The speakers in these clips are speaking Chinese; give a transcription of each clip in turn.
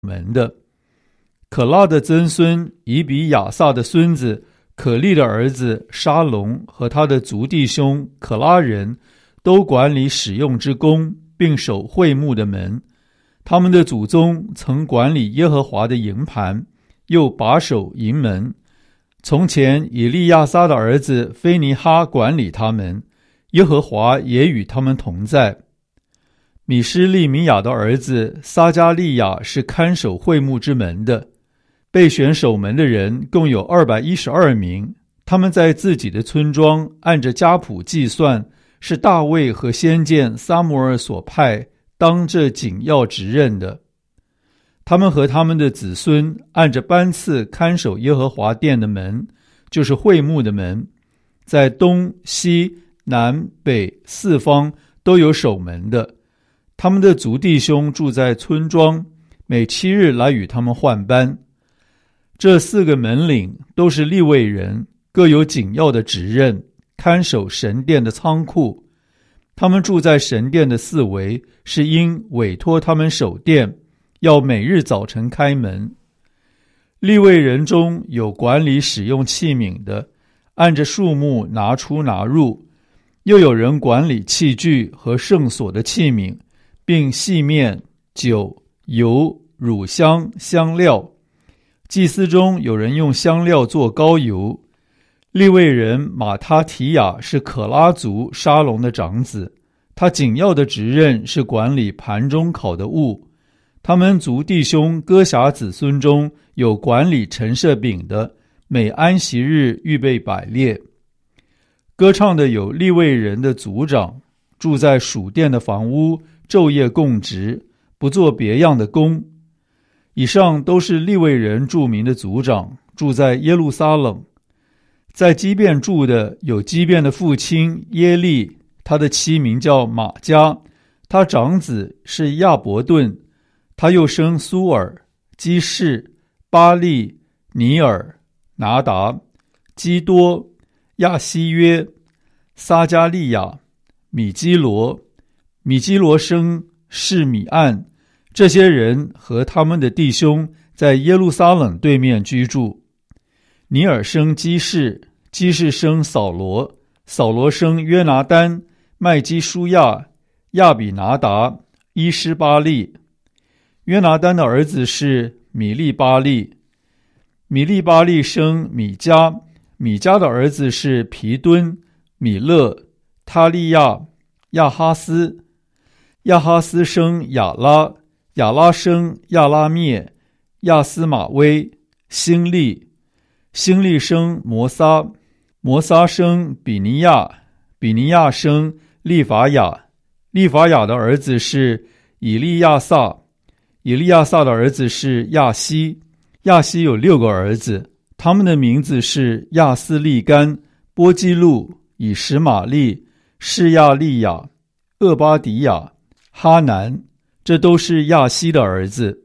门的。可拉的曾孙以比亚撒的孙子可利的儿子沙龙和他的族弟兄可拉人都管理使用之宫，并守会幕的门。他们的祖宗曾管理耶和华的营盘，又把守营门。从前以利亚撒的儿子菲尼哈管理他们，耶和华也与他们同在。米施利米亚的儿子撒加利亚是看守会幕之门的。被选守门的人共有212名，他们在自己的村庄按着家谱计算，是大卫和先见撒母耳所派当这紧要职任的。他们和他们的子孙按着班次看守耶和华殿的门，就是会幕的门，在东西南北四方都有守门的。他们的族弟兄住在村庄，每7日来与他们换班。这4个门领都是利未人，各有紧要的职任，看守神殿的仓库。他们住在神殿的四围，是因委托他们守殿，要每日早晨开门。利未人中有管理使用器皿的，按着数目拿出拿入，又有人管理器具和圣所的器皿，并细面、酒、油、乳香、香料。祭司中有人用香料做膏油。利未人马他提亚是可拉族沙龙的长子，他紧要的职任是管理盘中烤的物。他们族弟兄哥辖子孙中有管理陈设饼的，每安息日预备摆列。歌唱的有利未人的族长，住在属殿的房屋，昼夜供职，不做别样的工。以上都是利未人著名的族长，住在耶路撒冷。在基遍住的有基遍的父亲耶利，他的妻名叫玛加，他长子是亚伯顿，他又生苏尔、基士、巴利、尼尔、拿达、基多、亚西约、撒加利亚、米基罗。米基罗生示米暗。这些人和他们的弟兄在耶路撒冷对面居住。尼尔生基士，基士生扫罗，扫罗生约拿单、麦基舒亚、亚比拿达、伊施巴利。约拿单的儿子是米利巴利，米利巴利生米迦，米迦的儿子是皮敦、米勒、他利亚、亚哈斯。亚哈斯生亚拉，亚拉生亚拉灭、亚斯马威、辛利。辛利生摩撒，摩撒生比尼亚，比尼亚生利法雅。利法雅的儿子是以利亚撒，以利亚撒的儿子是亚西。亚西有6个儿子，他们的名字是亚斯利干、波基路、以实玛利、示亚利亚、厄巴迪亚、哈南，这都是亚西的儿子。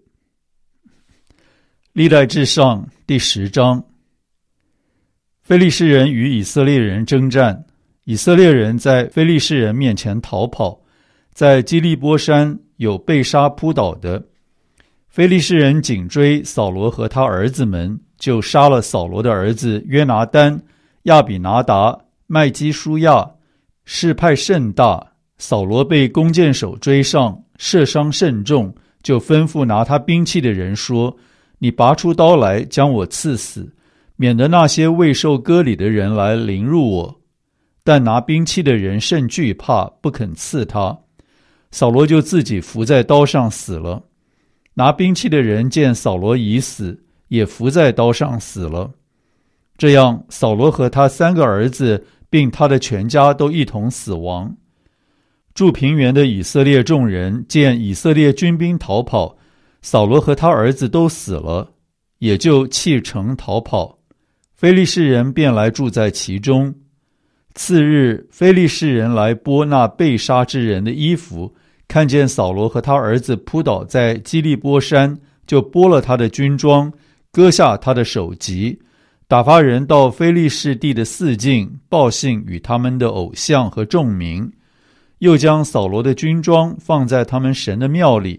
历代志上第10章。非利士人与以色列人征战，以色列人在非利士人面前逃跑，在基利波山有被杀扑倒的。非利士人紧追扫罗和他儿子们，就杀了扫罗的儿子约拿单、亚比拿达、麦基舒亚，事派甚大。扫罗被弓箭手追上，射伤甚重，就吩咐拿他兵器的人说：你拔出刀来，将我刺死，免得那些未受割礼的人来凌辱我。但拿兵器的人甚惧怕，不肯刺他。扫罗就自己伏在刀上死了。拿兵器的人见扫罗已死，也伏在刀上死了。这样，扫罗和他3个儿子并他的全家都一同死亡。住平原的以色列众人见以色列军兵逃跑，扫罗和他儿子都死了，也就弃城逃跑。非利士人便来住在其中。次日，非利士人来剥那被杀之人的衣服，看见扫罗和他儿子扑倒在基利波山，就剥了他的军装，割下他的首级，打发人到非利士地的四境报信与他们的偶像和众民，又将扫罗的军装放在他们神的庙里，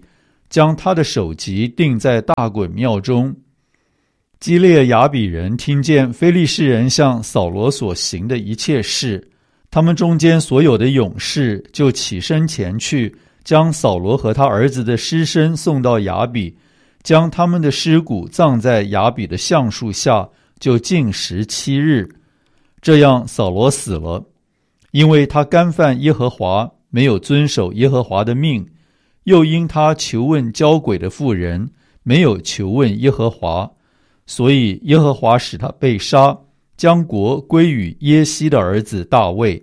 将他的首级钉在大衮庙中。基列雅比人听见非利士人向扫罗所行的一切事，他们中间所有的勇士就起身前去，将扫罗和他儿子的尸身送到雅比，将他们的尸骨葬在雅比的橡树下，就禁食7日。这样扫罗死了，因为他干犯耶和华，没有遵守耶和华的命，又因他求问交鬼的妇人，没有求问耶和华，所以耶和华使他被杀，将国归于耶西的儿子大卫。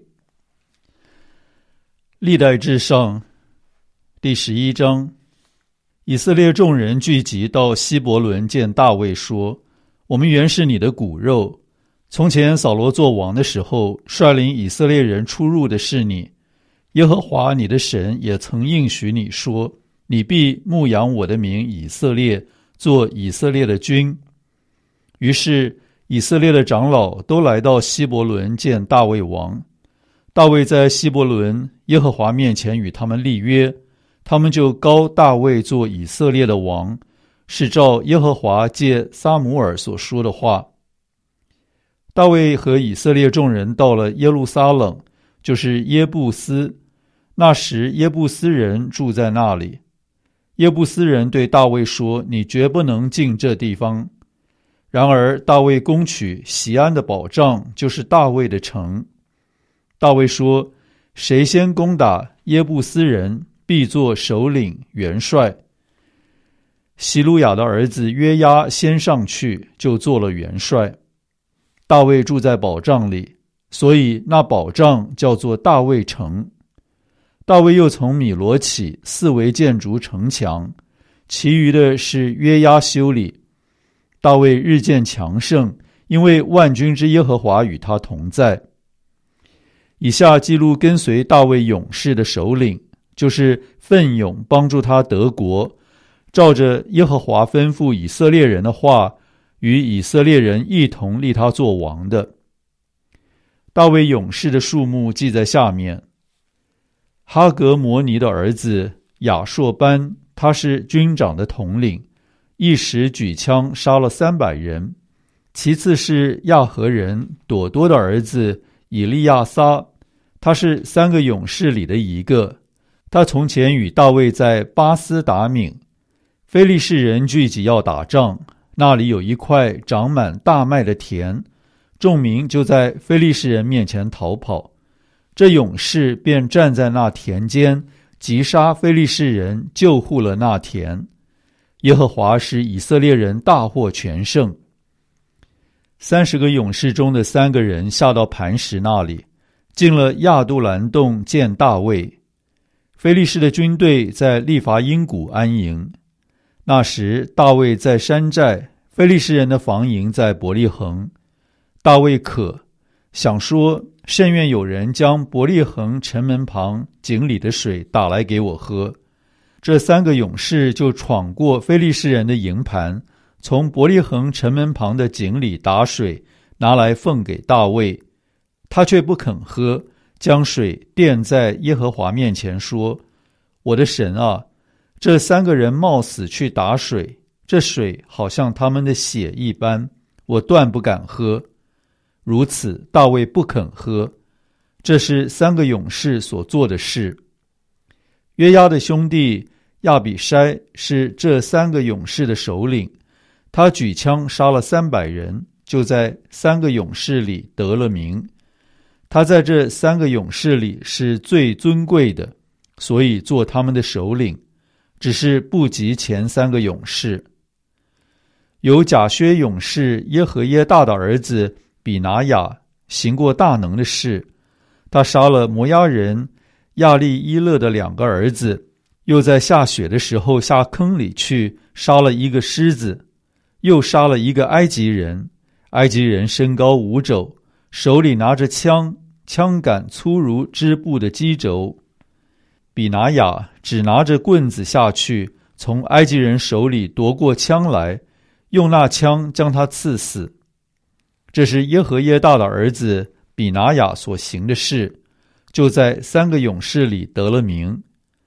历代志上第11章，以色列众人聚集到希伯伦见大卫说：我们原是你的骨肉，从前扫罗做王的时候，率领以色列人出入的是你。耶和华你的神也曾应许你说，你必牧养我的民以色列，做以色列的君。于是以色列的长老都来到希伯伦见大卫王。大卫在希伯伦耶和华面前与他们立约，他们就膏大卫做以色列的王，是照耶和华借撒母耳所说的话。大卫和以色列众人到了耶路撒冷，就是耶布斯。那时耶布斯人住在那里。耶布斯人对大卫说：你绝不能进这地方。然而大卫攻取锡安的保障，就是大卫的城。大卫说：谁先攻打耶布斯人，必作首领元帅。希鲁雅的儿子约押先上去，就做了元帅。大卫住在保障里，所以那保障叫做大卫城。大卫又从米罗起四围建筑城墙，其余的是约押修理。大卫日渐强盛，因为万军之耶和华与他同在。以下记录跟随大卫勇士的首领，就是奋勇帮助他得国，照着耶和华吩咐以色列人的话，与以色列人一同立他做王的。大卫勇士的数目记在下面。哈格摩尼的儿子亚硕班，他是军长的统领，一时举枪杀了300人。其次是亚何人朵多的儿子以利亚撒，他是3个勇士里的一个。他从前与大卫在巴斯达敏。非利士人聚集要打仗，那里有一块长满大麦的田，众民就在非利士人面前逃跑。这勇士便站在那田间，击杀非利士人，救护了那田。耶和华使以色列人大获全胜。30个勇士中的3个人下到磐石那里，进了亚杜兰洞见大卫。非利士的军队在利伐因谷安营。那时大卫在山寨，非利士人的防营在伯利恒。大卫渴，想说，甚愿有人将伯利恒城门旁井里的水打来给我喝。这3个勇士就闯过非利士人的营盘，从伯利恒城门旁的井里打水，拿来奉给大卫。他却不肯喝，将水奠在耶和华面前说：我的神啊，这3个人冒死去打水，这水好像他们的血一般，我断不敢喝。如此大卫不肯喝。这是3个勇士所做的事。约押的兄弟亚比筛是这3个勇士的首领，他举枪杀了300人，就在3个勇士里得了名。他在这3个勇士里是最尊贵的，所以做他们的首领，只是不及前3个勇士。有甲薛勇士耶和耶大的儿子比拿雅行过大能的事，他杀了摩押人亚利伊勒的2个儿子，又在下雪的时候下坑里去杀了一个狮子，又杀了一个埃及人。埃及人身高5肘，手里拿着枪，枪杆粗如织布的机轴。比拿雅只拿着棍子下去，从埃及人手里夺过枪来，用那枪将他刺死。这是耶和耶大的儿子比拿雅所行的事，就在3个勇士里得了名。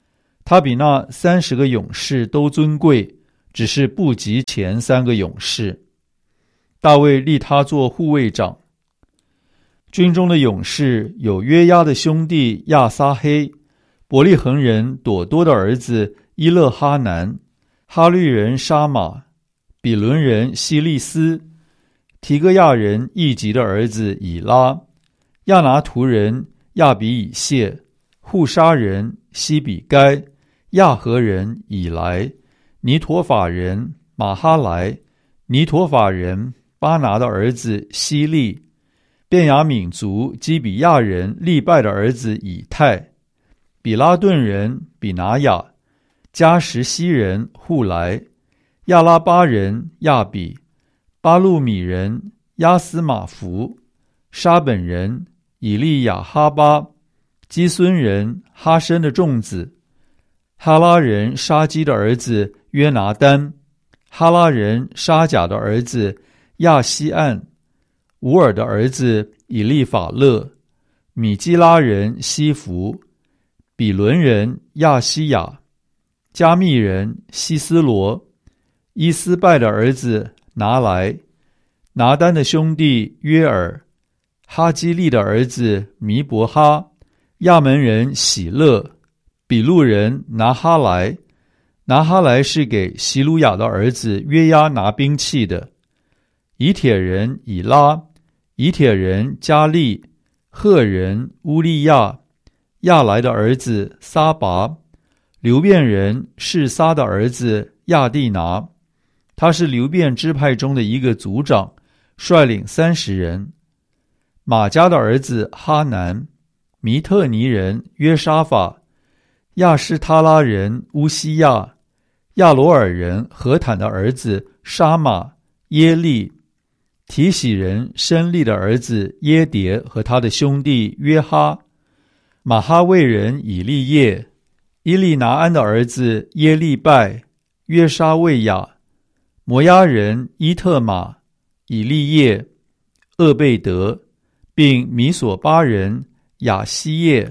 他比那30个勇士都尊贵，只是不及前3个勇士。大卫立他做护卫长。军中的勇士有约押的兄弟亚撒黑、伯利恒人朵多的儿子伊勒哈南、哈律人沙马、比伦人希利斯、提戈亚人易吉的儿子以拉、亚拿图人亚比以谢、户沙人西比该、亚和人以来、尼陀法人马哈莱、尼陀法人巴拿的儿子希利、便雅悯族基比亚人利拜的儿子以太、比拉顿人比拿雅、加什西人户来、亚拉巴人亚比、巴路米人亚斯马弗、沙本人以利亚哈巴、基孙人哈申的众子、哈拉人沙基的儿子约拿丹、哈拉人沙甲的儿子亚西岸、乌尔的儿子以利法勒、米基拉人西弗、比伦人亚西亚、加密人西斯罗、伊斯拜的儿子拿来、拿丹的兄弟约尔、哈基利的儿子弥伯哈、亚门人喜乐、比路人拿哈莱。拿哈莱是给希鲁雅的儿子约押拿兵器的。以铁人以拉、以铁人加利、赫人乌利亚、亚来的儿子撒拔、流便人示撒的儿子亚蒂拿，他是流便支派中的一个族长，率领30人。马加的儿子哈南、弥特尼人约沙法、亚施他拉人乌西亚、亚罗尔人何坦的儿子沙马、耶利、提喜人申利的儿子耶迭和他的兄弟约哈、马哈卫人以利叶、伊利拿安的儿子耶利拜、约沙卫亚、摩押人伊特玛、以利叶、厄贝德，并米索巴人亚西叶。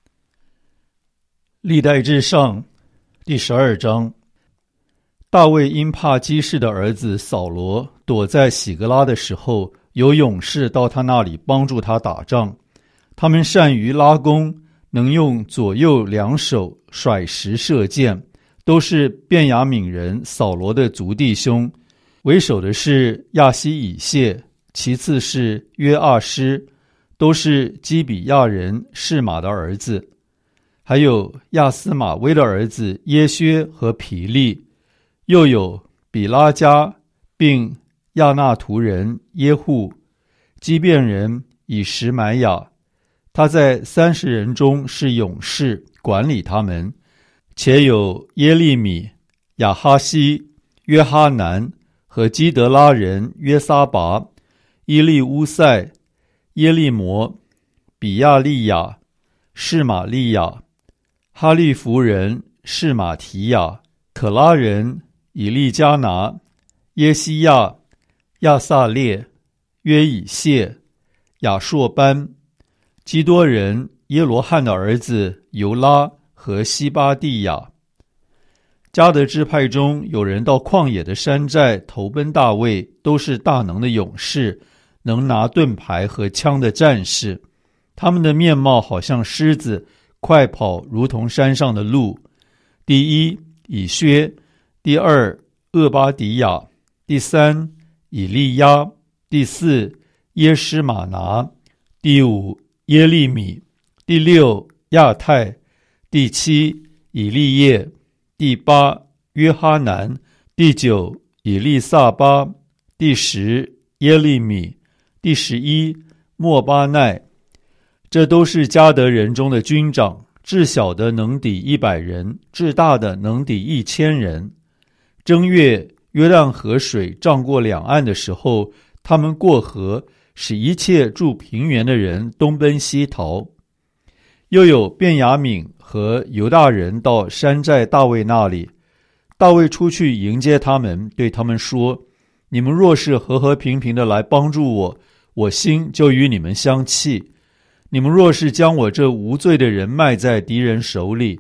历代志上第12章。大卫因怕基士的儿子扫罗躲在喜格拉的时候，有勇士到他那里帮助他打仗。他们善于拉弓，能用左右两手甩石射箭，都是便雅悯人扫罗的族弟兄。为首的是亚西以谢，其次是约阿施，都是基比亚人示玛的儿子。还有亚斯玛威的儿子耶薛和皮利，又有比拉加，并亚纳图人耶户、基遍人以实买亚。他在30人中是勇士，管理他们。且有耶利米、亚哈西、约哈南和基德拉人约撒拔、伊利乌塞、耶利摩、比亚利亚、示玛利亚、哈利弗人示玛提亚、可拉人以利加拿、耶西亚、亚撒列、约以谢、亚硕班、基多人耶罗汉的儿子尤拉和西巴蒂亚。迦得支派中有人到旷野的山寨投奔大卫，都是大能的勇士，能拿盾牌和枪的战士。他们的面貌好像狮子，快跑如同山上的鹿。第一以薛，第二厄巴迪亚，第三以利亚，第四耶施玛拿，第五耶利米，第六亚太，第七以利叶，第八约哈南，第九以利撒巴，第10耶利米，第11莫巴奈。这都是迦得人中的军长，至小的能抵100人，至大的能抵1000人。正月，约旦河水涨过两岸的时候，他们过河，使一切住平原的人东奔西逃。又有便雅悯和犹大人到山寨大卫那里，大卫出去迎接他们，对他们说：你们若是和和平平的来帮助我，我心就与你们相契；你们若是将我这无罪的人卖在敌人手里，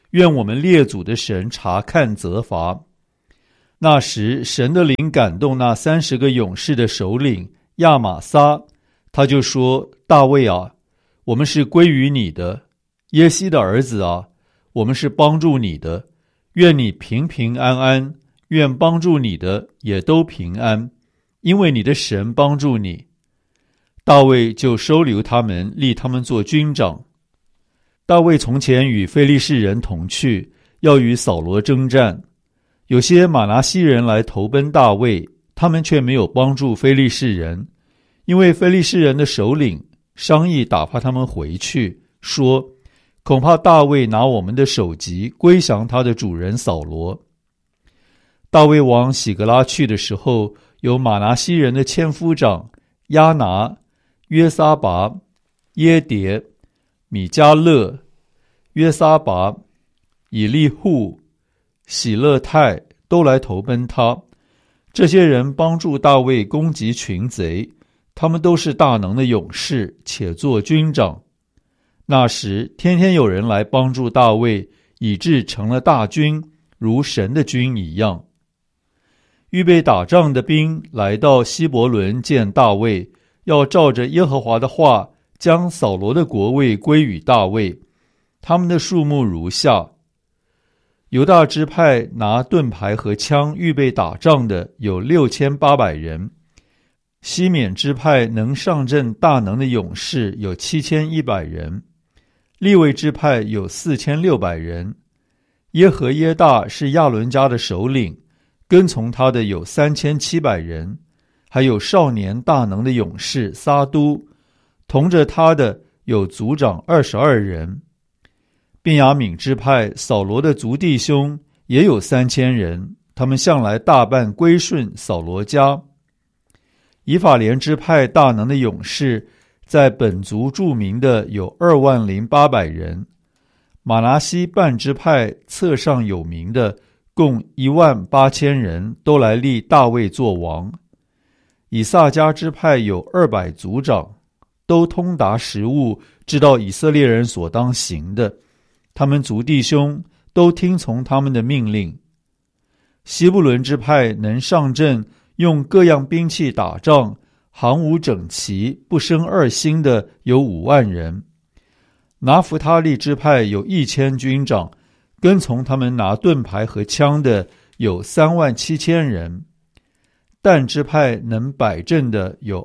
愿我们列祖的神察看责罚。那时神的灵感动那30个勇士的首领亚玛撒，他就说：大卫啊，我们是归于你的，耶西的儿子啊，我们是帮助你的，愿你平平安安，愿帮助你的也都平安，因为你的神帮助你。大卫就收留他们，立他们做军长。大卫从前与非利士人同去，要与扫罗征战。有些玛拿西人来投奔大卫，他们却没有帮助非利士人，因为非利士人的首领商议打发他们回去，说恐怕大卫拿我们的首级归降他的主人扫罗。大卫往喜格拉去的时候，有玛拿西人的千夫长亚拿、约撒拔、耶迭、米迦勒、约撒拔、以利户、喜勒泰都来投奔他。这些人帮助大卫攻击群贼，他们都是大能的勇士，且做军长。那时天天有人来帮助大卫，以致成了大军，如神的军一样。预备打仗的兵来到希伯伦见大卫，要照着耶和华的话，将扫罗的国位归与大卫。他们的数目如下：犹大支派拿盾牌和枪预备打仗的有6800人，西缅支派能上阵大能的勇士有7100人，利未支派有4600人。耶和耶大是亚伦家的首领，跟从他的有3700人，还有少年大能的勇士撒都，同着他的有族长22人。便雅悯支派扫罗的族弟兄也有3000人，他们向来大半归顺扫罗家。以法莲支派大能的勇士在本族著名的有20800人，马拿西半支派册上有名的共18000人，都来立大卫作王。以萨迦支派有200族长，都通达时务，知道以色列人所当行的，他们族弟兄都听从他们的命令。西布伦支派能上阵，用各样兵器打仗，行伍整齐，不生二心的有5万人。拿弗他利支派有1000军长，跟从他们拿盾牌和枪的有37000人。但支派能摆阵的有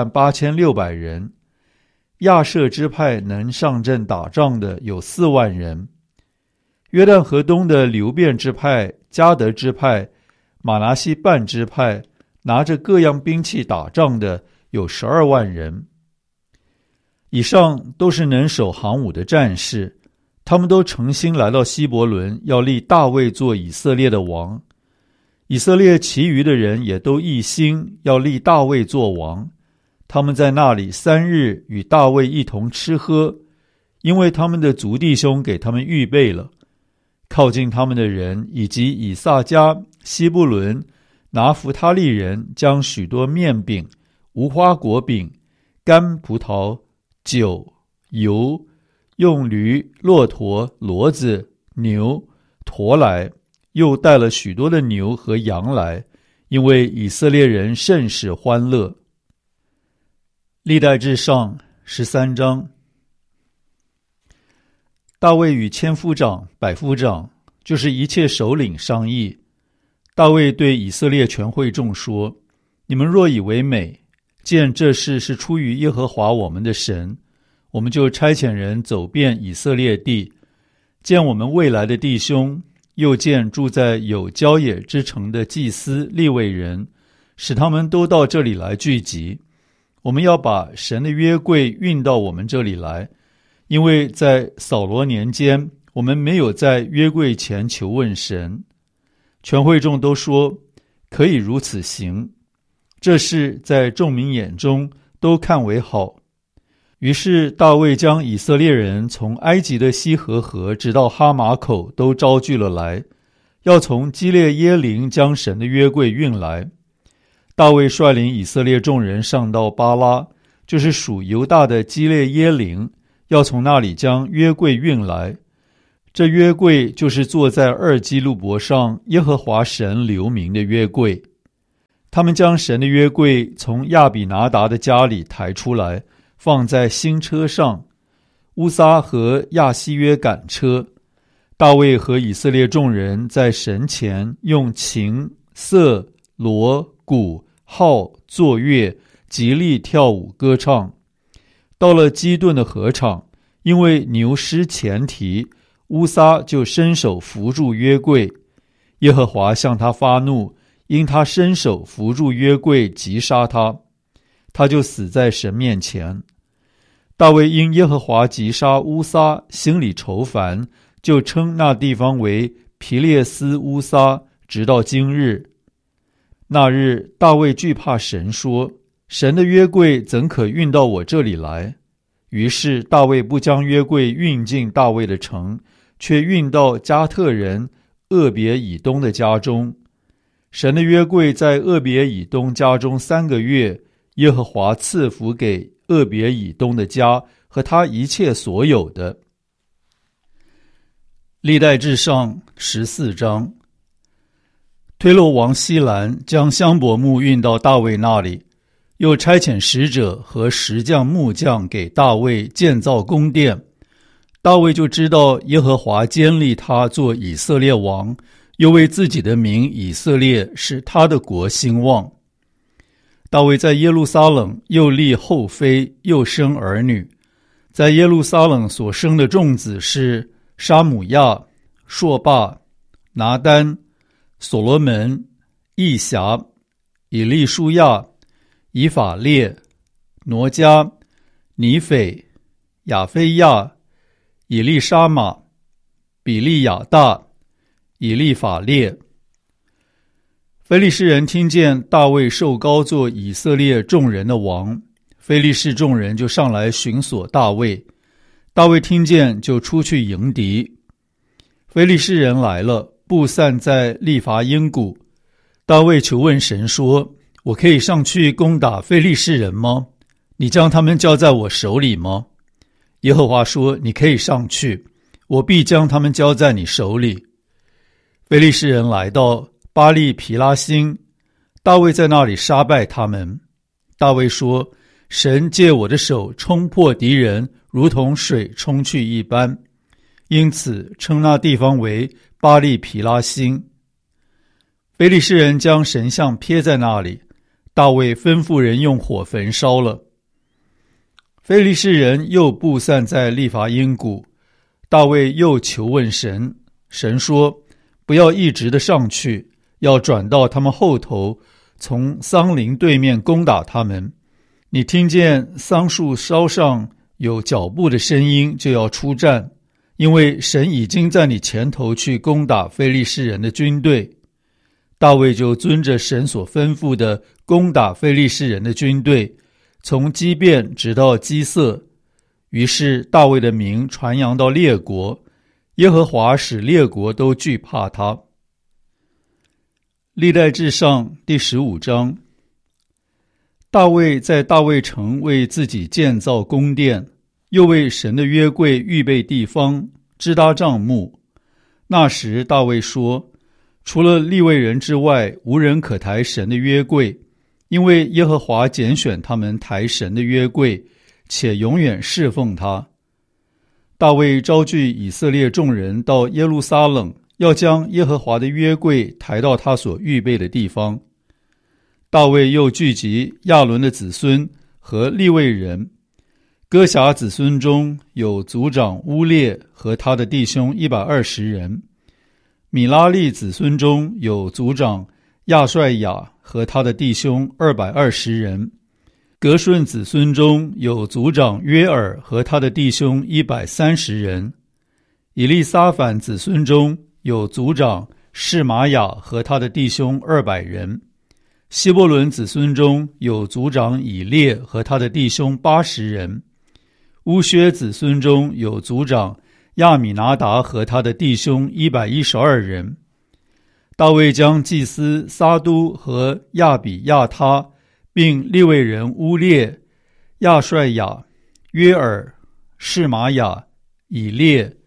28600人。亚设支派能上阵打仗的有4万人。约旦河东的流便支派、迦得支派、马拿西半支派拿着各样兵器打仗的有12万人。以上都是能守行伍的战士，他们都诚心来到希伯伦，要立大卫做以色列的王。以色列其余的人也都一心要立大卫做王。他们在那里3日与大卫一同吃喝，因为他们的族弟兄给他们预备了。靠近他们的人以及以萨迦、西布伦、拿弗他利人将许多面饼、无花果饼、干葡萄、酒、油，用驴、骆驼、骡子、牛驮来，又带了许多的牛和羊来，因为以色列人甚是欢乐。历代志上13章。大卫与千夫长、百夫长，就是一切首领商议。大卫对以色列全会众说：你们若以为美，见这事是出于耶和华我们的神，我们就差遣人走遍以色列地，见我们未来的弟兄，又见住在有郊野之城的祭司利未人，使他们都到这里来聚集。我们要把神的约柜运到我们这里来，因为在扫罗年间，我们没有在约柜前求问神。全会众都说可以如此行，这事在众民眼中都看为好。于是大卫将以色列人从埃及的西河河直到哈马口都招聚了来，要从基列耶琳将神的约柜运来。大卫率领以色列众人上到巴拉，就是属犹大的基列耶琳，要从那里将约柜运来。 这约柜就是坐在二基路伯上耶和华神留名的约柜。他们将神的约柜从亚比拿达的家里抬出来，放在新车上。乌撒和亚西约赶车，大卫和以色列众人在神前用琴、瑟、锣、鼓、号作乐，极力跳舞歌唱。到了基顿的禾场，因为牛失前蹄，乌撒就伸手扶住约柜。耶和华向他发怒，因他伸手扶住约柜，击杀他，他就死在神面前。大卫因耶和华击杀乌撒，心里愁烦，就称那地方为皮列斯乌撒，直到今日。那日大卫惧怕神，说：神的约柜怎可运到我这里来？于是大卫不将约柜运进大卫的城，却运到加特人俄别以东的家中。神的约柜在俄别以东家中3个月，耶和华赐福给俄别以东的家和他一切所有的。历代志上14章。推罗王西兰将香柏木运到大卫那里，又差遣使者和石匠木匠给大卫建造宫殿。大卫就知道耶和华坚立他做以色列王，又为自己的名以色列使他的国兴旺。大卫在耶路撒冷又立后妃，又生儿女。在耶路撒冷所生的众子是沙姆亚、朔霸、拿单、所罗门、义辖、以利舒亚、以法列、挪迦、尼斐、亚非亚、以利沙玛、比利亚大、以利法列。非利士人听见大卫受膏做以色列众人的王，非利士众人就上来寻索大卫。大卫听见，就出去迎敌。非利士人来了，布散在利伐因谷。大卫求问神说：我可以上去攻打非利士人吗？你将他们交在我手里吗？耶和华说：你可以上去，我必将他们交在你手里。非利士人来到巴利皮拉辛，大卫在那里杀败他们。大卫说：神借我的手冲破敌人，如同水冲去一般，因此称那地方为巴利皮拉辛。非利士人将神像撇在那里，大卫吩咐人用火焚烧了。非利士人又布散在利伐因谷，大卫又求问神，神说：不要一直的上去，要转到他们后头，从桑林对面攻打他们。你听见桑树梢上有脚步的声音，就要出战，因为神已经在你前头去攻打非利士人的军队。大卫就遵着神所吩咐的攻打非利士人的军队，从基遍直到基色。于是大卫的名传扬到列国，耶和华使列国都惧怕他。历代志上第15章。大卫在大卫城为自己建造宫殿，又为神的约柜预备地方，支搭帐幕。那时大卫说：除了利未人之外，无人可抬神的约柜，因为耶和华拣选他们抬神的约柜，且永远侍奉他。大卫召聚以色列众人到耶路撒冷，要将耶和华的约柜抬到他所预备的地方。大卫又聚集亚伦的子孙和利未人，哥辖子孙中有族长乌列和他的弟兄120人，米拉利子孙中有族长亚帅亚和他的弟兄220人，革顺子孙中有族长约尔和他的弟兄130人，以利撒反子孙中有族长示玛雅和他的弟兄200人，希伯伦子孙中有族长以列和他的弟兄80人，乌薛子孙中有族长亚米拿达和他的弟兄112人。大卫将祭司撒都和亚比亚他，并利未人乌列、亚帅亚、约尔、示玛雅、以列、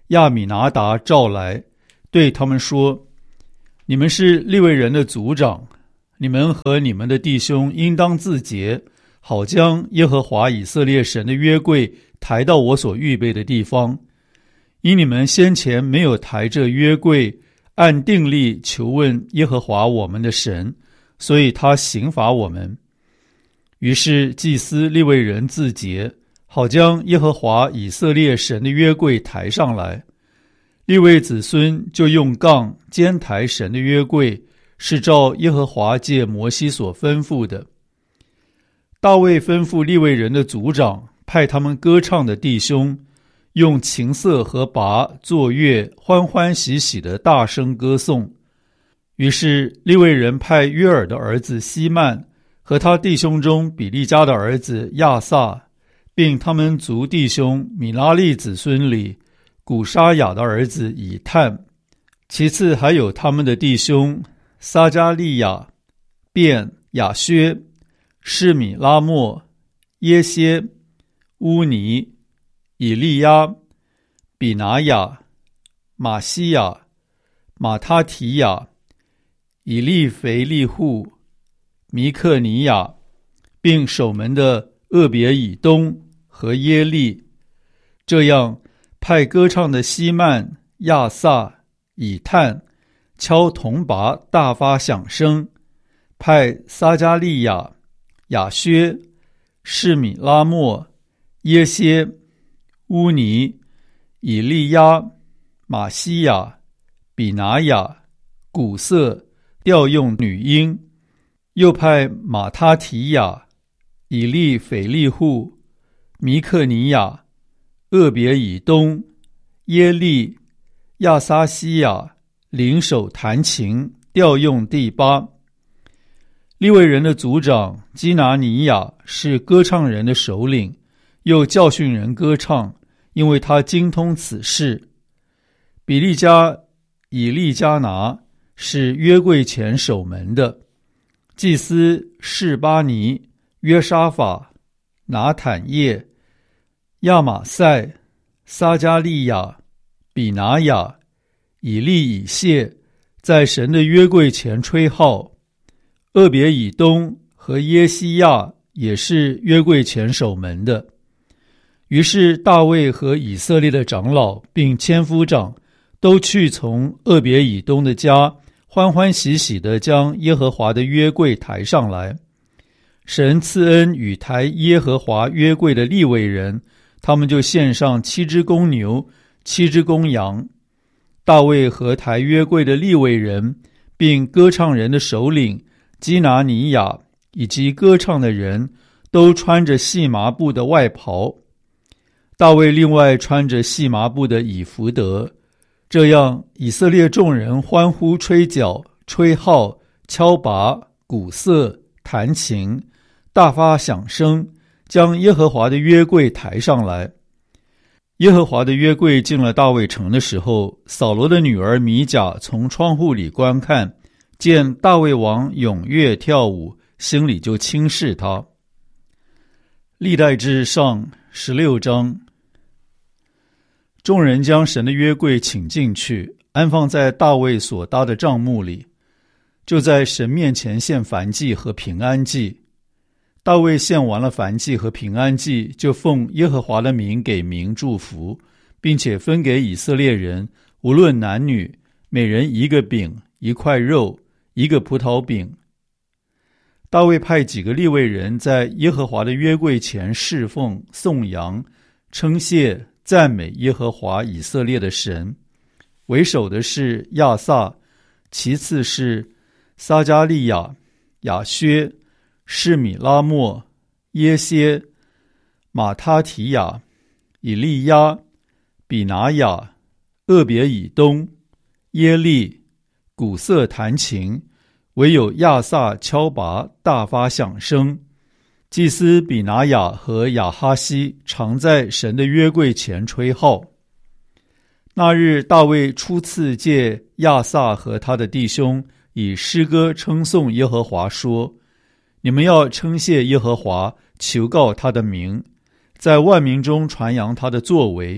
亚米拿达召来，对他们说：你们是利未人的族长，你们和你们的弟兄应当自洁，好将耶和华以色列神的约柜抬到我所预备的地方。因你们先前没有抬这约柜，按定例求问耶和华我们的神，所以他刑罚我们。于是祭司利未人自洁，好将耶和华以色列神的约柜抬上来。利未子孙就用杠肩抬神的约柜，是照耶和华借摩西所吩咐的。大卫吩咐利未人的族长，派他们歌唱的弟兄，用琴瑟和拔作乐，欢欢喜喜的大声歌颂。于是利未人派约尔的儿子希曼和他弟兄中比利家的儿子亚萨，并他们族弟兄米拉利子孙里古沙雅的儿子以探，其次还有他们的弟兄撒加利亚、便、雅薛、示米拉莫、耶歇、乌尼、以利亚、比拿雅、马西亚、马他提亚、以利腓利户、米克尼亚，并守门的厄别以东和耶利。这样派歌唱的希曼、亚萨、以探敲铜拔大发响声，派撒加利亚、雅薛、示米拉莫、耶歇、乌尼、以利亚、马西亚、比拿雅、古瑟调用女音，又派马他提亚、以利腓利户、米克尼亚、厄别以东、耶利、亚撒西亚领手弹琴，调用第八。利未人的族长基拿尼亚是歌唱人的首领，又教训人歌唱，因为他精通此事。比利家以利加拿是约柜前守门的，祭司示巴尼、约沙法、拿坦叶、亚玛塞、撒加利亚、比拿雅、以利以谢在神的约柜前吹号。厄别以东和耶西亚也是约柜前守门的。于是大卫和以色列的长老并千夫长都去从厄别以东的家，欢欢喜喜地将耶和华的约柜抬上来。神赐恩与抬耶和华约柜的利未人，他们就献上7只公牛、7只公羊。大卫和抬约柜的利未人，并歌唱人的首领基拿尼亚以及歌唱的人，都穿着细麻布的外袍。大卫另外穿着细麻布的以弗得。这样以色列众人欢呼吹角、吹号、敲拔、鼓瑟、弹琴，大发响声，将耶和华的约柜抬上来。耶和华的约柜进了大卫城的时候，扫罗的女儿米甲从窗户里观看，见大卫王踊跃跳舞，心里就轻视他。历代志上16章。众人将神的约柜请进去，安放在大卫所搭的帐幕里，就在神面前献燔祭和平安祭。大卫献完了燔祭和平安祭，就奉耶和华的名给民祝福，并且分给以色列人，无论男女，每人一个饼、一块肉、一个葡萄饼。大卫派几个利未人在耶和华的约柜前侍奉、颂扬、称谢、赞美耶和华以色列的神。为首的是亚萨，其次是撒加利亚、雅薛、示米拉莫、耶歇、马他提亚、以利亚、比拿雅、厄别以东、耶利、鼓瑟弹琴，唯有亚萨敲拔，大发响声。祭司比拿雅和亚哈西常在神的约柜前吹号。那日大卫初次借亚萨和他的弟兄以诗歌称颂耶和华，说：你们要称谢耶和华，求告他的名，在万民中传扬他的作为，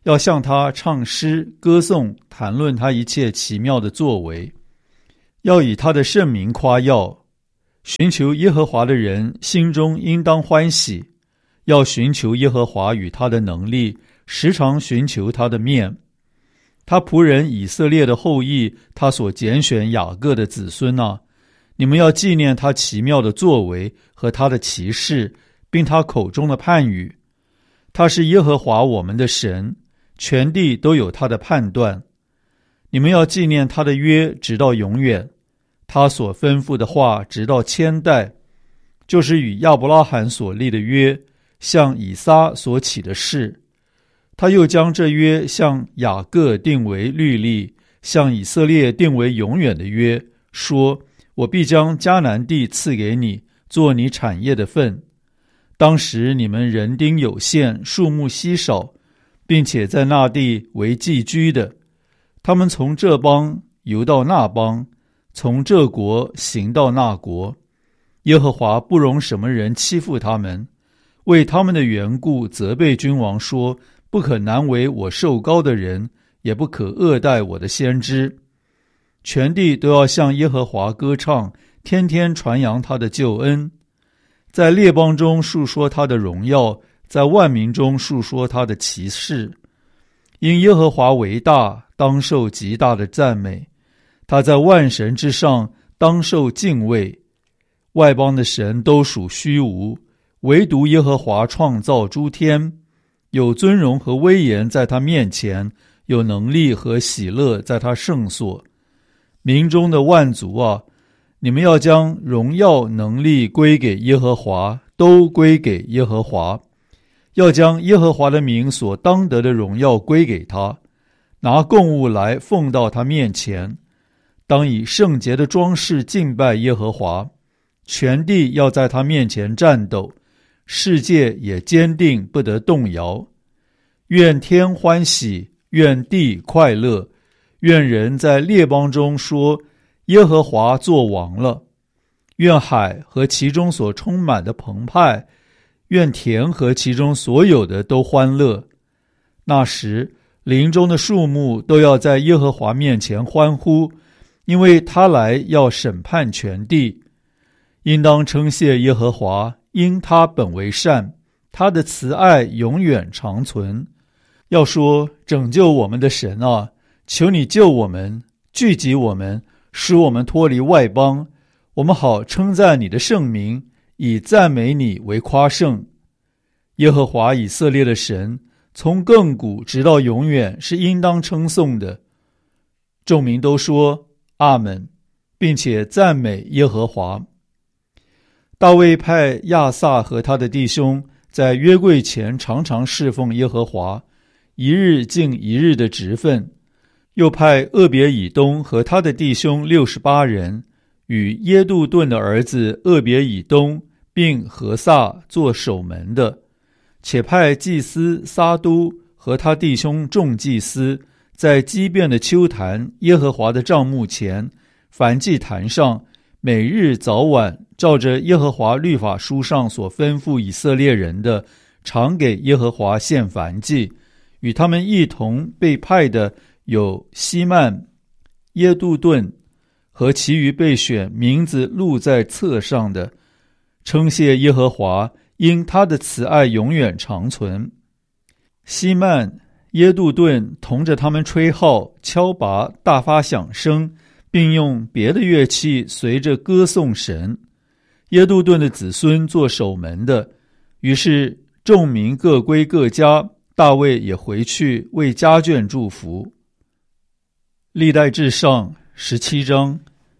要向他唱诗歌颂，谈论他一切奇妙的作为，要以他的圣名夸耀。寻求耶和华的人心中应当欢喜，要寻求耶和华与他的能力，时常寻求他的面。他仆人以色列的后裔，他所拣选雅各的子孙啊，你们要纪念他奇妙的作为和他的奇事，并他口中的判语。他是耶和华我们的神，全地都有他的判断。你们要纪念他的约，直到永远，他所吩咐的话直到千代，就是与亚伯拉罕所立的约，向以撒所起的誓。他又将这约向雅各定为律例，向以色列定为永远的约，说：我必将迦南地赐给你，做你产业的份。当时你们人丁有限，数目稀少，并且在那地为寄居的。他们从这邦游到那邦，从这国行到那国。耶和华不容什么人欺负他们，为他们的缘故责备君王说：不可难为我受膏的人，也不可恶待我的先知。全地都要向耶和华歌唱，天天传扬他的救恩，在列邦中述说他的荣耀，在万民中述说他的奇事。因耶和华为大，当受极大的赞美，他在万神之上，当受敬畏。外邦的神都属虚无，唯独耶和华创造诸天。有尊荣和威严在他面前，有能力和喜乐在他圣所。民中的万族啊，你们要将荣耀能力归给耶和华，都归给耶和华。要将耶和华的名所当得的荣耀归给他，拿供物来奉到他面前。当以圣洁的装饰敬拜耶和华，全地要在他面前战斗，世界也坚定不得动摇。愿天欢喜，愿地快乐，愿人在列邦中说：耶和华作王了。愿海和其中所充满的澎湃，愿田和其中所有的都欢乐。那时，林中的树木都要在耶和华面前欢呼，因为他来要审判全地。应当称谢耶和华，因他本为善，他的慈爱永远长存。要说：拯救我们的神啊，求你救我们，聚集我们，使我们脱离外邦，我们好称赞你的圣名，以赞美你为夸胜。耶和华以色列的神，从亘古直到永远是应当称颂的。众民都说阿们，并且赞美耶和华。大卫派亚萨和他的弟兄在约柜前常常侍奉耶和华，一日尽一日的职分。又派俄别以东和他的弟兄68人，与耶杜顿的儿子俄别以东并何撒做守门的，且派祭司撒都和他弟兄众祭司，在基遍的丘坛耶和华的帐幕前，燔祭坛上，每日早晚照着耶和华律法书上所吩咐以色列人的，常给耶和华献燔祭。与他们一同被派的有希曼、耶杜顿和其余被选名字录在册上的，称谢耶和华，因他的慈爱永远长存。希曼、耶杜顿同着他们吹号、敲拔，大发响声，并用别的乐器随着歌颂神。耶杜顿的子孙做守门的。于是众民各归各家，大卫也回去为家眷祝福。历代志上17章。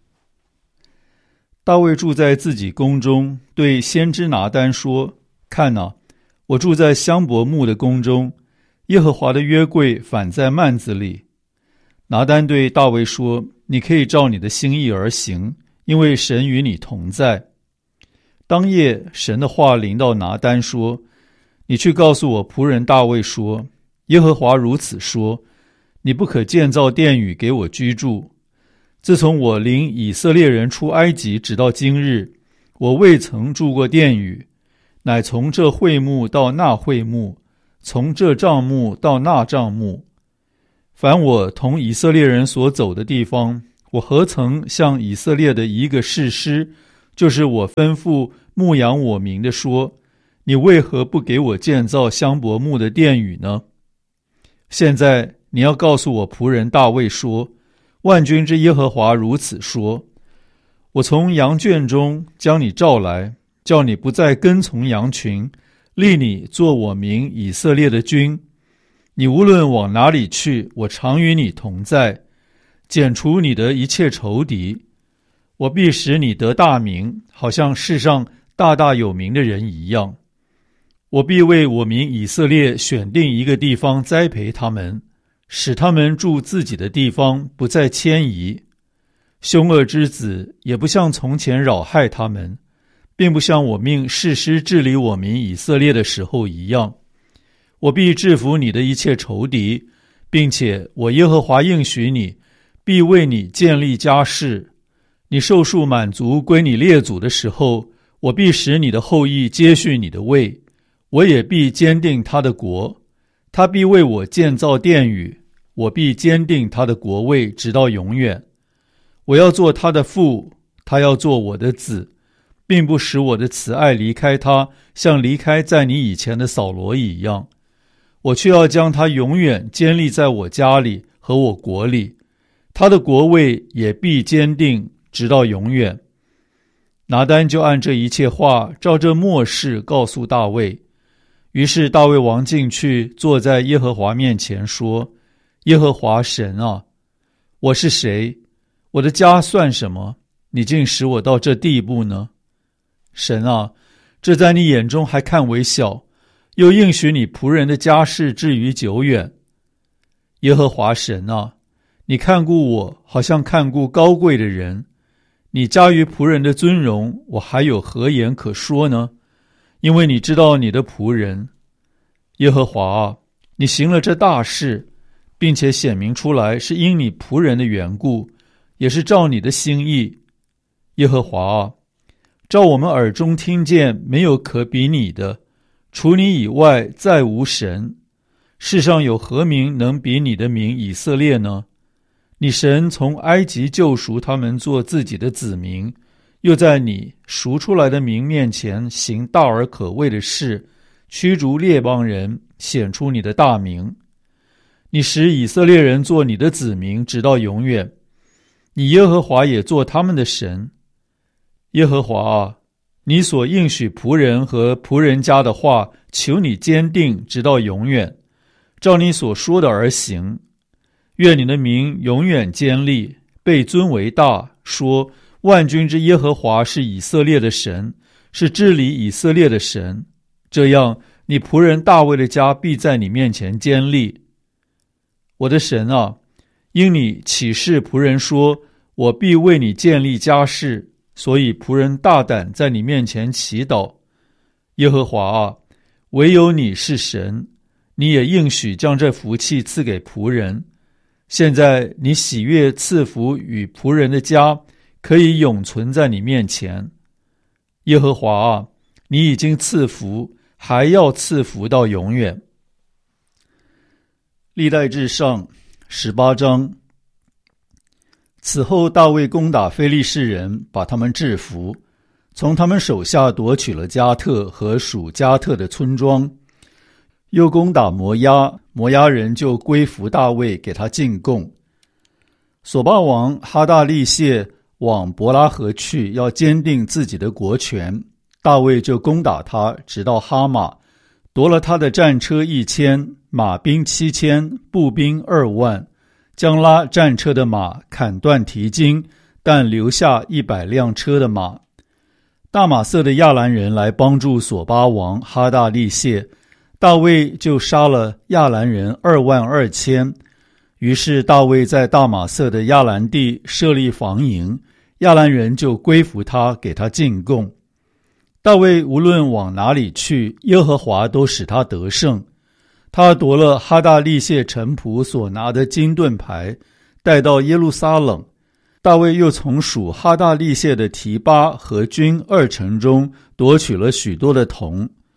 大卫住在自己宫中，对先知拿单说：看哪，我住在香柏木的宫中，耶和华的约柜反在幔子里。拿单对大卫说：你可以照你的心意而行，因为神与你同在。当夜，神的话临到拿单说：你去告诉我仆人大卫说，耶和华如此说，你不可建造殿宇给我居住。自从我领以色列人出埃及直到今日，我未曾住过殿宇，乃从这会幕到那会幕， 从这帐幕到那帐幕。凡我同以色列人所走的地方，我何曾向以色列的一个士师，就是我吩咐牧养我民的说，你为何不给我建造香柏木的殿宇呢？现在你要告诉我仆人大卫说，万军之耶和华如此说，我从羊圈中将你召来，叫你不再跟从羊群，立你做我民以色列的君。你无论往哪里去，我常与你同在，剪除你的一切仇敌。我必使你得大名，好像世上大大有名的人一样。我必为我民以色列选定一个地方栽培他们，使他们住自己的地方，不再迁移。凶恶之子也不像从前扰害他们，并不像我命士师治理我民以色列的时候一样。我必制服你的一切仇敌，并且我耶和华应许你，必为你建立家室。你寿数满足归你列祖的时候，我必使你的后裔接续你的位，我也必坚定他的国。他必为我建造殿宇，我必坚定他的国位直到永远。我要做他的父，他要做我的子，并不使我的慈爱离开他，像离开在你以前的扫罗一样。我却要将他永远坚立在我家里和我国里，他的国位也必坚定直到永远。拿单就按这一切话，照这默示告诉大卫。于是大卫王进去，坐在耶和华面前说，耶和华神啊，我是谁？我的家算什么？你竟使我到这地步呢？神啊，这在你眼中还看为小，又应许你仆人的家事至于久远。耶和华神啊，你看顾我，好像看顾高贵的人。你加于仆人的尊荣，我还有何言可说呢？因为你知道你的仆人。耶和华啊，你行了这大事，并且显明出来，是因你仆人的缘故，也是照你的心意。耶和华啊，照我们耳中听见，没有可比你的，除你以外再无神。世上有何民能比你的名以色列呢？你神从埃及救赎他们做自己的子民，又在你赎出来的民面前行大而可畏的事，驱逐列邦人，显出你的大名。你使以色列人做你的子民，直到永远。你耶和华也做他们的神。耶和华啊，你所应许仆人和仆人家的话，求你坚定直到永远，照你所说的而行。愿你的名永远坚立，被尊为大，说万军之耶和华是以色列的神，是治理以色列的神。这样，你仆人大卫的家必在你面前坚立。我的神啊，因你启示仆人说，我必为你建立家室，所以仆人大胆在你面前祈祷。耶和华啊，唯有你是神，你也应许将这福气赐给仆人。现在你喜悦赐福与仆人的家，可以永存在你面前。耶和华啊，你已经赐福，还要赐福到永远。历代志上18章。此后大卫攻打非利士人，把他们制服，从他们手下夺取了加特和属加特的村庄，又攻打摩押，摩押人就归服大卫，给他进贡。索巴王哈大利谢往伯拉河去，要坚定自己的国权，大卫就攻打他，直到哈马，夺了他的战车1000，马兵7000，步兵2万，将拉战车的马砍断蹄筋，但留下100辆车的马。大马色的亚兰人来帮助索巴王哈大利谢，大卫就杀了亚兰人22000。于是大卫在大马色的亚兰地设立防营，亚兰人就归服他，给他进贡。大卫无论往哪里去，耶和华都使他得胜。他夺了哈大利谢臣仆所拿的金盾牌，带到耶路撒冷。大卫又从属哈大利谢的提巴和军2城中夺取了许多的铜。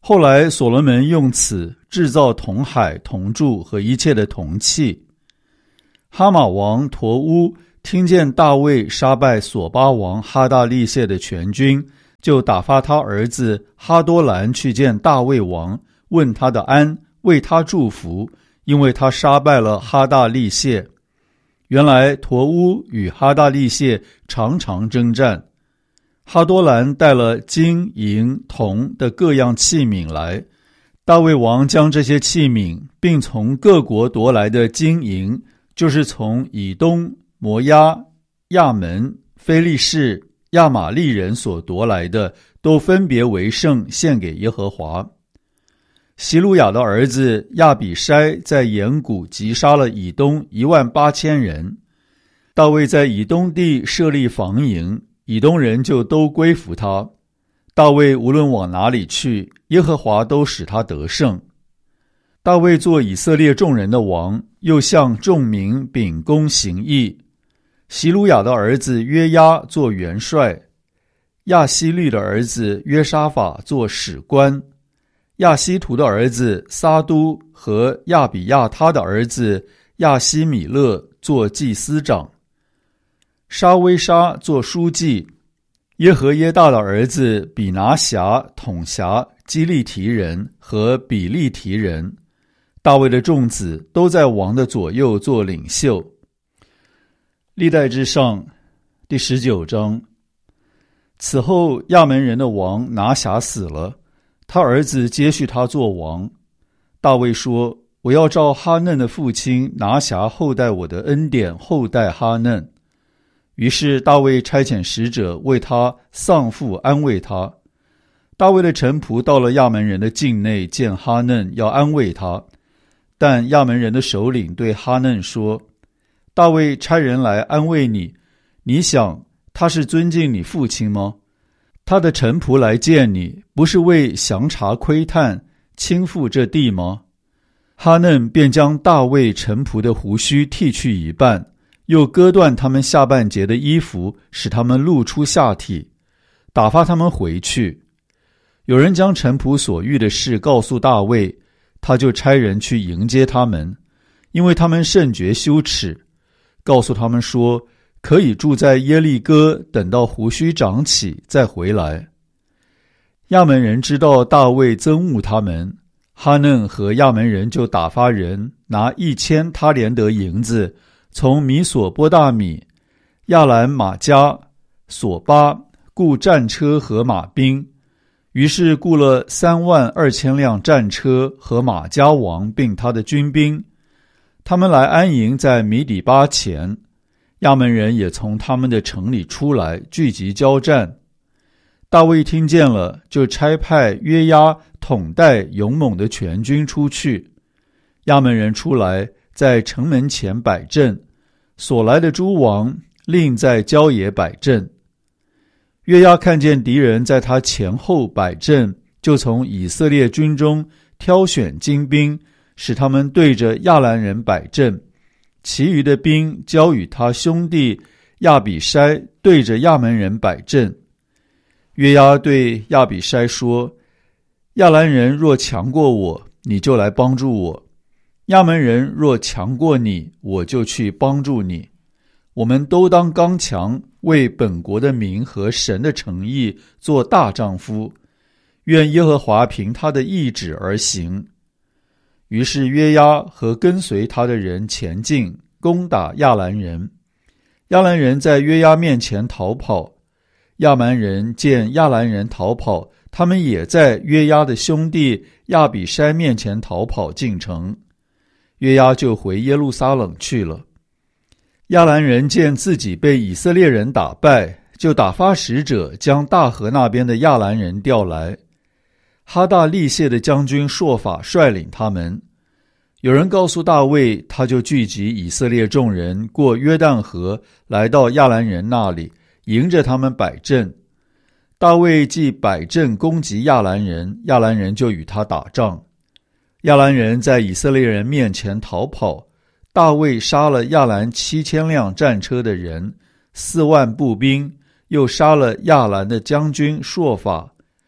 后来所罗门用此制造铜海、铜柱和一切的铜器。哈马王陀乌听见大卫杀败索巴王哈大利谢的全军，就打发他儿子哈多兰去见大卫王，问他的安，为他祝福，因为他杀败了哈大利谢。原来陀乌与哈大利谢常常征战，哈多兰带了金银铜的各样器皿来，大卫王将这些器皿并从各国夺来的金银，就是从以东、摩押、亚门、非利士、亚玛利人所夺来的，都分别为圣，献给耶和华。希鲁雅的儿子亚比筛在岩谷击杀了以东18000人。大卫在以东地设立防营，以东人就都归服他。大卫无论往哪里去，耶和华都使他得胜。大卫做以色列众人的王，又向众民秉公行义。希鲁雅的儿子约押做元帅，亚希律的儿子约沙法做史官，亚希图的儿子撒都和亚比亚他的儿子亚希米勒做祭司长，沙威沙做书记，耶和耶大的儿子比拿辖统辖基利提人和比利提人。大卫的众子都在王的左右做领袖。历代志上第19章。此后亚门人的王拿辖死了，他儿子接续他做王。大卫说，我要照哈嫩的父亲拿辖后代我的恩典，后代哈嫩。于是大卫差遣使者为他丧父，安慰他。大卫的臣仆到了亚门人的境内，见哈嫩，要安慰他。但亚门人的首领对哈嫩说，大卫差人来安慰你，你想他是尊敬你父亲吗？他的臣仆来见你，不是为详查窥探倾覆这地吗？哈嫩便将大卫臣仆的胡须剃去一半，又割断他们下半截的衣服，使他们露出下体，打发他们回去。有人将臣仆所遇的事告诉大卫，他就差人去迎接他们，因为他们甚觉羞耻，告诉他们说，可以住在耶利哥，等到胡须长起再回来。亚门人知道大卫憎恶他们，哈嫩和亚门人就打发人拿1000他连得银子，从米索波大米、亚兰马加、索巴雇战车和马兵，于是雇了32000辆战车和马加王并他的军兵，他们来安营在米底巴前。亚门人也从他们的城里出来，聚集交战。大卫听见了，就差派约押统带勇猛的全军出去。亚门人出来，在城门前摆阵，所来的诸王另在郊野摆阵。约押看见敌人在他前后摆阵，就从以色列军中挑选精兵，使他们对着亚兰人摆阵，其余的兵交与他兄弟亚比筛对着亚门人摆阵。约押对亚比筛说，亚兰人若强过我，你就来帮助我；亚门人若强过你，我就去帮助你。我们都当刚强，为本国的民和神的诚意做大丈夫，愿耶和华凭他的意志而行。于是约押和跟随他的人前进，攻打亚兰人。亚兰人在约押面前逃跑，亚门人见亚兰人逃跑，他们也在约押的兄弟亚比筛面前逃跑进城。约押就回耶路撒冷去了。亚兰人见自己被以色列人打败，就打发使者将大河那边的亚兰人调来。哈大利谢的将军朔法率领他们。有人告诉大卫，他就聚集以色列众人，过约旦河，来到亚兰人那里，迎着他们摆阵。大卫既摆阵攻击亚兰人，亚兰人就与他打仗。亚兰人在以色列人面前逃跑，大卫杀了亚兰7000辆战车的人，4万步兵，又杀了亚兰的将军朔法。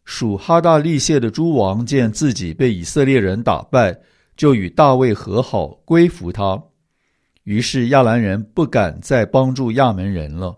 属哈大利谢的诸王见自己被以色列人打败，就与大卫和好，归服他。于是亚兰人不敢再帮助亚门人了。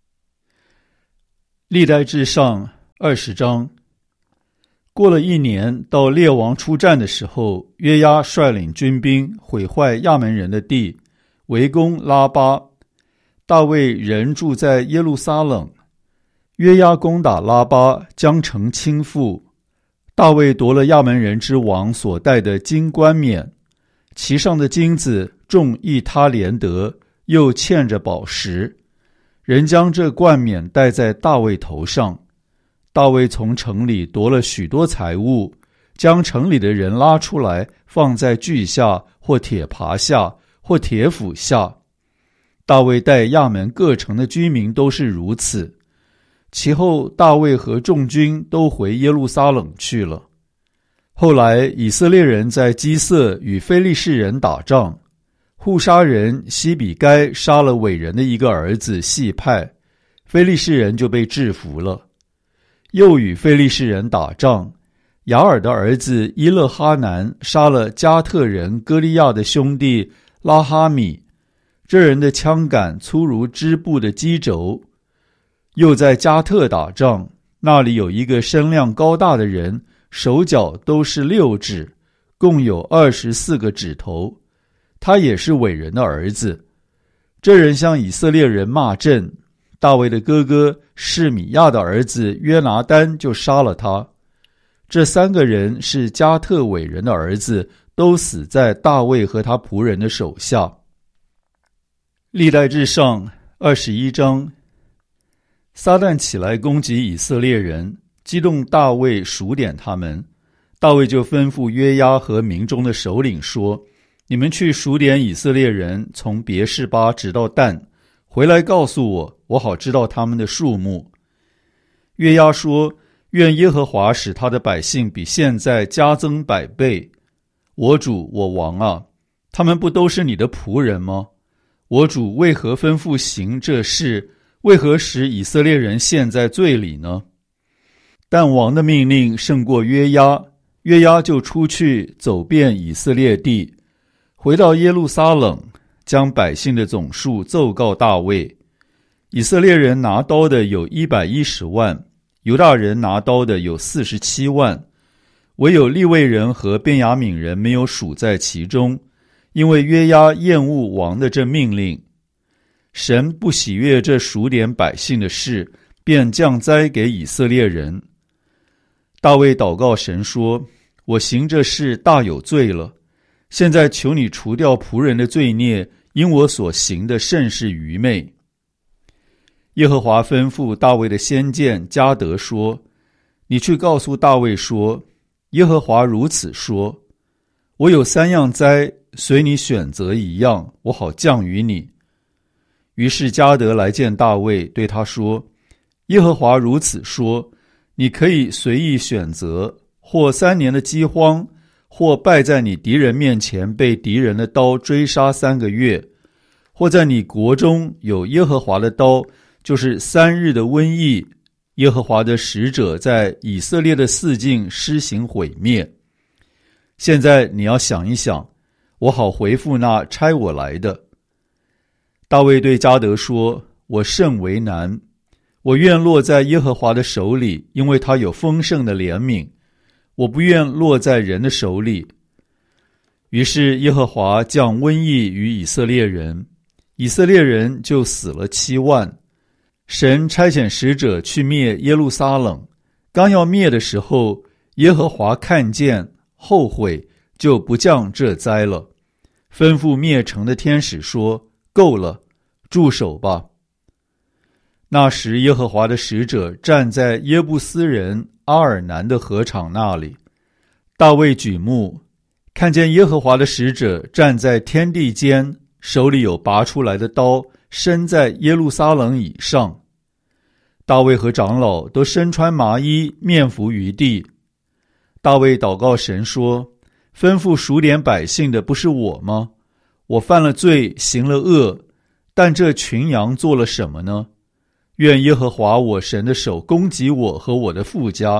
历代志上20章。过了1年，到列王出战的时候，约押率领军兵毁坏亚门人的地，围攻拉巴。大卫人住在耶路撒冷。约押攻打拉巴，将城倾覆。大卫夺了亚门人之王所戴的金冠冕，其上的金子重1他连得，又嵌着宝石。人将这冠冕戴在大卫头上。大卫从城里夺了许多财物，将城里的人拉出来，放在锯下，或铁耙下，或铁斧下。大卫待亚门各城的居民都是如此。其后大卫和众军都回耶路撒冷去了。后来以色列人在基色与非利士人打仗，户沙人西比该杀了伟人的一个儿子细派，非利士人就被制服了。又与非利士人打仗，雅尔的儿子伊勒哈南杀了加特人歌利亚的兄弟拉哈米，这人的枪杆粗如织布的机轴。又在加特打仗，那里有一个身量高大的人，手脚都是6指，共有24个指头，他也是伟人的儿子。这人向以色列人骂阵，大卫的哥哥示米亚的儿子约拿单就杀了他。这3个人是加特伟人的儿子，都死在大卫和他仆人的手下。历代志上21章。撒旦起来攻击以色列人，激动大卫数点他们。大卫就吩咐约押和民中的首领说：你们去数点以色列人，从别是巴直到但，回来告诉我，我好知道他们的数目。约押说：愿耶和华使他的百姓比现在加增100倍。我主我王啊，他们不都是你的仆人吗？我主为何吩咐行这事？为何使以色列人陷在罪里呢？但王的命令胜过约押，约押就出去走遍以色列地，回到耶路撒冷，将百姓的总数奏告大卫。以色列人拿刀的有110万，犹大人拿刀的有47万，唯有利未人和便雅悯人没有数在其中，因为约押厌恶王的这命令。神不喜悦这数点百姓的事，便降灾给以色列人。大卫祷告神说：我行这事大有罪了，现在求你除掉仆人的罪孽，因我所行的甚是愚昧。耶和华吩咐大卫的先见迦得说：你去告诉大卫说，耶和华如此说，我有3样灾，随你选择一样，我好降于你。于是迦得来见大卫，对他说：耶和华如此说，你可以随意选择，或3年的饥荒，或败在你敌人面前被敌人的刀追杀3个月，或在你国中有耶和华的刀，就是3日的瘟疫，耶和华的使者在以色列的四境施行毁灭。现在你要想一想，我好回复那差我来的。大卫对迦得说：我甚为难，我愿落在耶和华的手里，因为他有丰盛的怜悯，我不愿落在人的手里。于是耶和华降瘟疫于以色列人，以色列人就死了7万。神差遣使者去灭耶路撒冷，刚要灭的时候，耶和华看见后悔，就不降这灾了，吩咐灭城的天使说：够了，住手吧。那时耶和华的使者站在耶布斯人阿尔南的河场那里，大卫举目，看见耶和华的使者站在天地间，手里有拔出来的刀，身在耶路撒冷以上。大卫和长老都身穿麻衣，面伏于地。大卫祷告神说：吩咐数点百姓的不是我吗？我犯了罪，行了恶，但这群羊做了什么呢？愿耶和华我神的手攻击我和我的父家，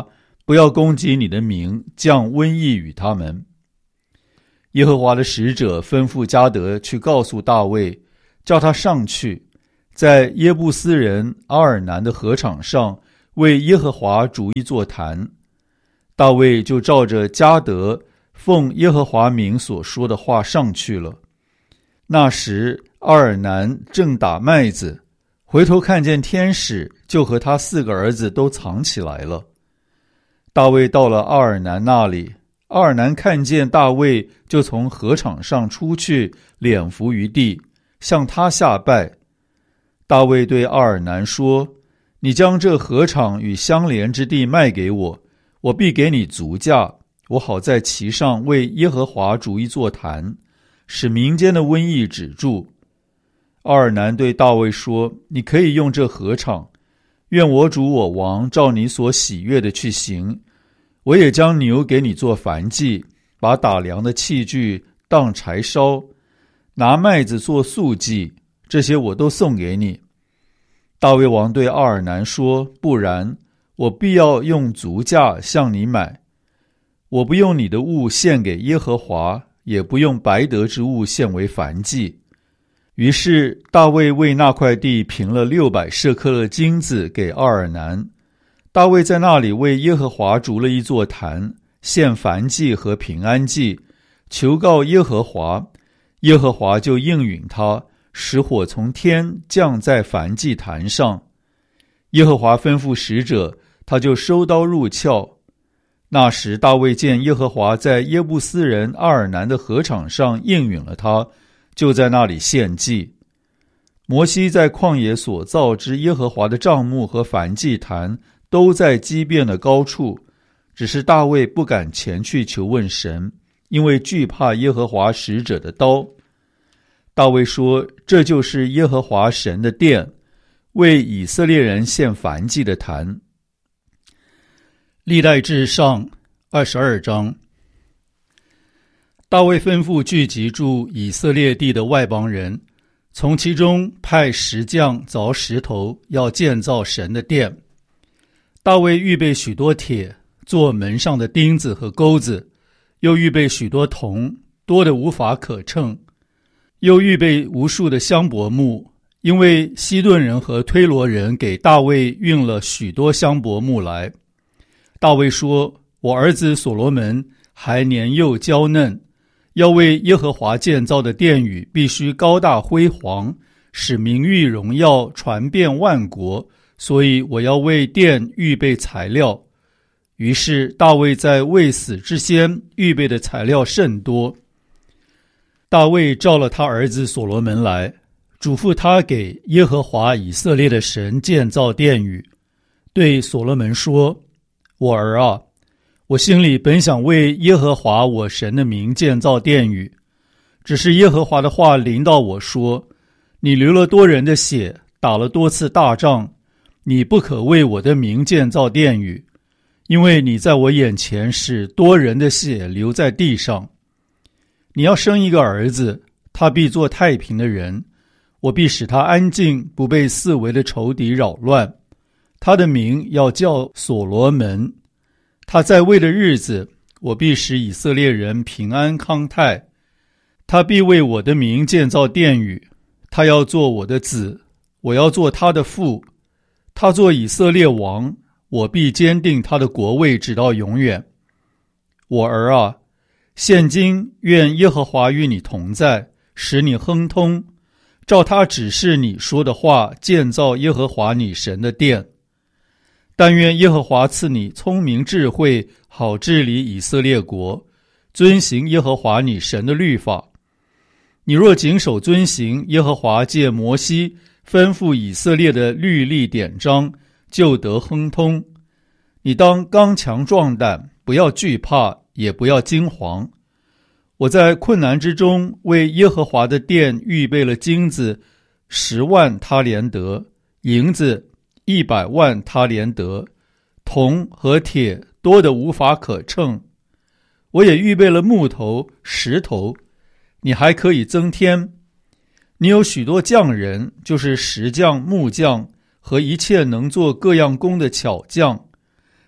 不要攻击你的民，降瘟疫与他们。耶和华的使者吩咐迦得去告诉大卫，叫他上去，在耶布斯人阿尔南的禾场上为耶和华筑一座坛。大卫就照着迦得奉耶和华名所说的话上去了。那时阿尔南正打麦子，回头看见天使，就和他4个儿子都藏起来了。大卫到了阿尔南那里，阿尔南看见大卫，就从禾场上出去，脸伏于地，向他下拜。大卫对阿尔南说：你将这禾场与相连之地卖给我，我必给你足价，我好在其上为耶和华筑一座坛，使民间的瘟疫止住。阿尔南对大卫说：你可以用这禾场，愿我主我王照你所喜悦的去行。我也将牛给你做燔祭，把打粮的器具当柴烧，拿麦子做素祭，这些我都送给你。大卫王对阿尔南说：不然，我必要用足价向你买。我不用你的物献给耶和华，也不用白得之物献为燔祭。于是大卫为那块地平了600舍客勒金子给阿尔南。大卫在那里为耶和华筑了一座坛，献燔祭和平安祭，求告耶和华，耶和华就应允他，使火从天降在燔祭坛上。耶和华吩咐使者，他就收刀入鞘。那时大卫见耶和华在耶布斯人阿尔南的禾场上应允了他，就在那里献祭。摩西在旷野所造之耶和华的帐幕和燔祭坛都在基遍的高处，只是大卫不敢前去求问神，因为惧怕耶和华使者的刀。大卫说：这就是耶和华神的殿，为以色列人献燔祭的坛。 历代志上22章。大卫吩咐聚集住以色列地的外邦人，从其中派石匠凿石头，要建造神的殿。大卫预备许多铁，做门上的钉子和钩子，又预备许多铜，多得无法可称，又预备无数的香柏木，因为西顿人和推罗人给大卫运了许多香柏木来。大卫说：我儿子所罗门还年幼娇嫩，要为耶和华建造的殿宇必须高大辉煌，使名誉荣耀传遍万国，所以我要为殿预备材料。于是大卫在未死之先预备的材料甚多。大卫召了他儿子所罗门来，嘱咐他给耶和华以色列的神建造殿宇，对所罗门说：我儿啊，我心里本想为耶和华我神的名建造殿宇，只是耶和华的话临到我说：你流了多人的血，打了多次大仗，你不可为我的名建造殿宇，因为你在我眼前使多人的血流在地上。你要生一个儿子，他必做太平的人，我必使他安静，不被四围的仇敌扰乱。他的名要叫所罗门。他在位的日子，我必使以色列人平安康泰。他必为我的名建造殿宇，他要做我的子，我要做他的父。他做以色列王，我必坚定他的国位直到永远。我儿啊，现今愿耶和华与你同在，使你亨通，照他指示你说的话建造耶和华你神的殿。但愿耶和华赐你聪明智慧，好治理以色列国，遵行耶和华你神的律法。你若谨守遵行耶和华借摩西吩咐以色列的律例典章，就得亨通。你当刚强壮胆，不要惧怕，也不要惊惶。我在困难之中为耶和华的殿预备了金子10万他连得，银子100万他连得，铜和铁多得无法可称。我也预备了木头、石头，你还可以增添。你有许多匠人，就是石匠、木匠和一切能做各样工的巧匠。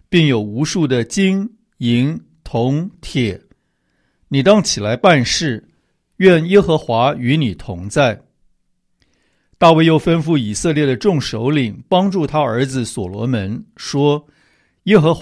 并有无数的金银铜铁。你当起来办事，愿耶和华与你同在。大卫又吩咐以色列的众首领帮助他儿子所罗门，说：耶和华